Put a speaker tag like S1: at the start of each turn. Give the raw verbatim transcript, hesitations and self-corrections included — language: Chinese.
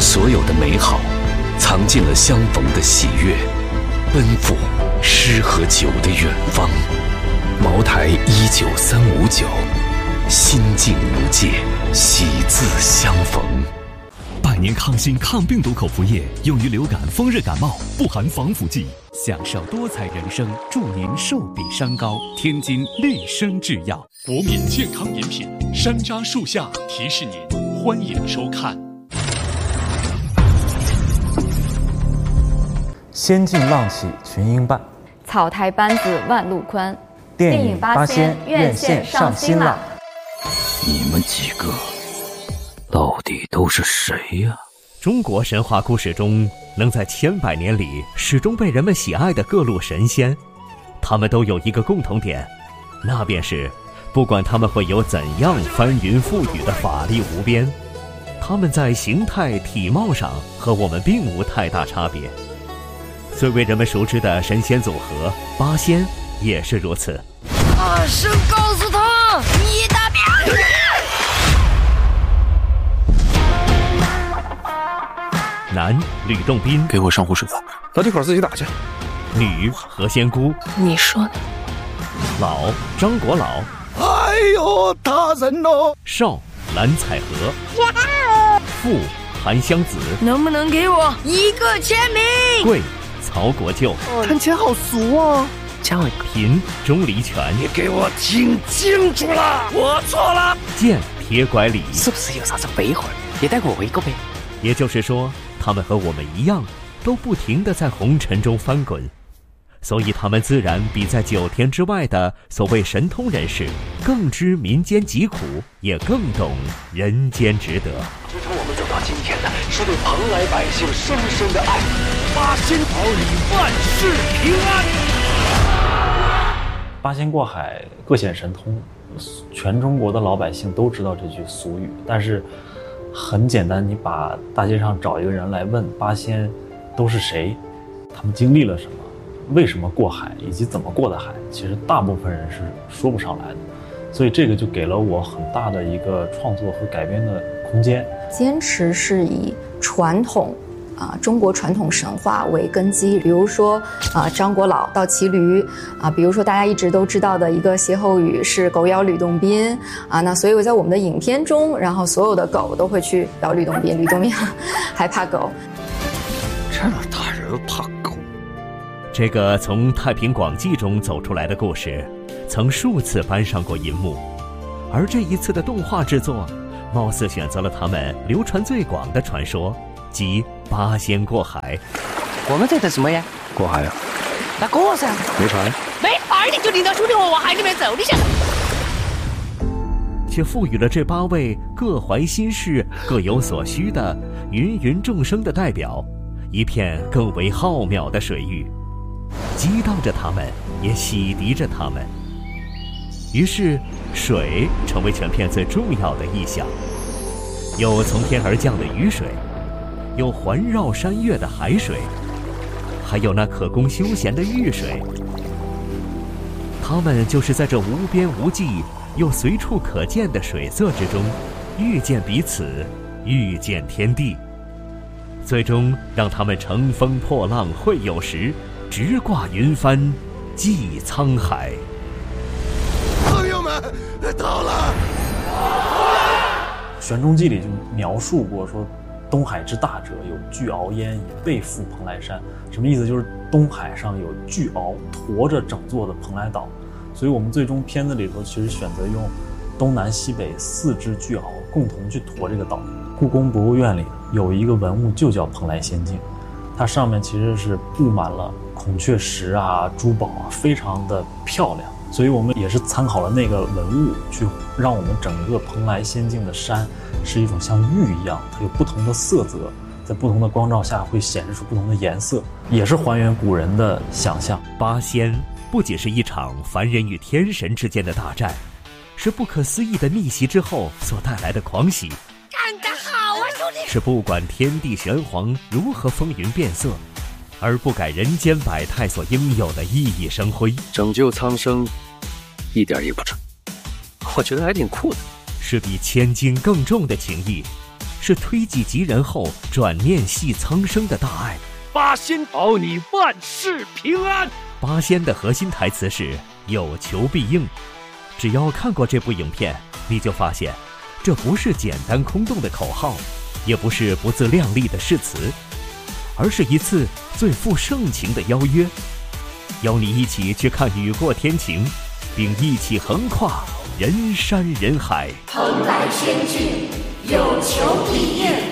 S1: 所有的美好，藏进了相逢的喜悦，奔赴诗和酒的远方。茅台一九三五九，心境无界，喜字相逢。
S2: 百年抗新抗病毒口服液，用于流感、风热感冒，不含防腐剂。
S3: 享受多彩人生，祝您寿比山高。天津丽生制药，
S4: 国民健康饮品。山楂树下提示您，欢迎收看。
S5: 仙境浪起群英伴，
S6: 草台班子万路宽。
S5: 电影八仙院线上新了。
S1: 你们几个到底都是谁呀？
S7: 中国神话故事中，能在千百年里始终被人们喜爱的各路神仙，他们都有一个共同点，那便是不管他们会有怎样翻云覆雨的法力无边，他们在形态体貌上和我们并无太大差别。最为人们熟知的神仙组合八仙也是如此。
S8: 大声告诉他，你大便！
S7: 男吕洞宾，
S9: 给我上壶水吧，老弟口自己打去。
S7: 女何仙姑，
S8: 你说呢？
S7: 老张国老，
S10: 哎呦，大人哦！
S7: 少蓝采和，富韩湘子，
S8: 能不能给我一个签名？
S7: 贵曹国舅，
S10: 看起来好俗哦。
S8: 姜伟
S7: 贫钟离权，
S10: 你给我听清楚了，我错了。
S7: 剑铁拐李，
S8: 是不是有啥子背后？也带我一个呗。
S7: 也就是说，他们和我们一样，都不停地在红尘中翻滚，所以他们自然比在九天之外的所谓神通人士更知民间疾苦，也更懂人间值得。
S1: 支撑我们走到今天的是对蓬莱百姓深深的爱。
S10: 八仙保你万事平安。
S5: 八仙过海，各显神通，全中国的老百姓都知道这句俗语，但是很简单，你把大街上找一个人来问八仙都是谁，他们经历了什么，为什么过海，以及怎么过的海，其实大部分人是说不上来的。所以这个就给了我很大的一个创作和改编的空间。
S6: 坚持是以传统啊，中国传统神话为根基，比如说啊，张国老倒骑驴啊，比如说大家一直都知道的一个歇后语是狗咬吕洞宾啊，那所以我在我们的影片中，然后所有的狗都会去咬吕洞宾，吕洞宾还怕狗。
S10: 这么大人怕狗？
S7: 这个从《太平广记》中走出来的故事，曾数次搬上过银幕，而这一次的动画制作，貌似选择了他们流传最广的传说，即八仙过海。
S8: 我们在等什么呀？
S9: 过海啊？
S8: 那过噻。
S9: 没船？
S8: 没法，你就领着兄弟我往海里面走，你想？
S7: 却赋予了这八位各怀心事、各有所需的芸芸众生的代表一片更为浩渺的水域，激荡着他们，也洗涤着他们。于是，水成为全片最重要的意象。有从天而降的雨水，有环绕山岳的海水，还有那可供休闲的浴水。他们就是在这无边无际又随处可见的水色之中，遇见彼此，遇见天地，最终让他们乘风破浪会有时，直挂云帆济沧海。
S10: 朋友们，到了！
S5: 《玄中记》里就描述过说，东海之大者，有巨鳌焉，以背负蓬莱山。什么意思？就是东海上有巨鳌驮着整座的蓬莱岛。所以我们最终片子里头其实选择用东南西北四只巨鳌共同去驮这个岛。故宫博物院里有一个文物就叫蓬莱仙境，它上面其实是布满了孔雀石啊、珠宝啊，非常的漂亮。所以我们也是参考了那个文物，去让我们整个蓬莱仙境的山是一种像玉一样，它有不同的色泽，在不同的光照下会显示出不同的颜色，也是还原古人的想象。
S7: 八仙不仅是一场凡人与天神之间的大战，是不可思议的逆袭之后所带来的狂喜。
S8: 干得好啊，兄弟！
S7: 是不管天地玄黄如何风云变色，而不改人间百态所应有的熠熠生辉。
S9: 拯救苍生，一点也不蠢，我觉得还挺酷的。
S7: 是比千斤更重的情谊， 是推己及人后转念系苍生的大爱。
S10: 八仙保你万事平安。
S7: 八仙的核心台词是有求必应。只要看过这部影片，你就发现这不是简单空洞的口号，也不是不自量力的誓词，而是一次最富盛情的邀约，邀你一起去看雨过天晴，并一起横跨人山人海。
S11: 蓬莱仙境有求必应。